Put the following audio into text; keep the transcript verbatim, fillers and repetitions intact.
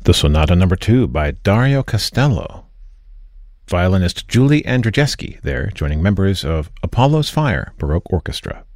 The Sonata Number two by Dario Castello. Violinist Julie Andrzejewski there, joining members of Apollo's Fire Baroque Orchestra.